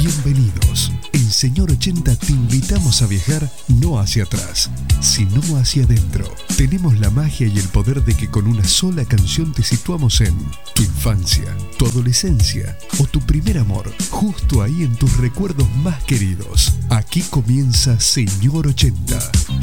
Bienvenidos. En Señor 80 te invitamos a viajar no hacia atrás, sino hacia adentro. Tenemos la magia y el poder de que con una sola canción te situamos en tu infancia, tu adolescencia o tu primer amor, justo ahí en tus recuerdos más queridos. Aquí comienza Señor 80.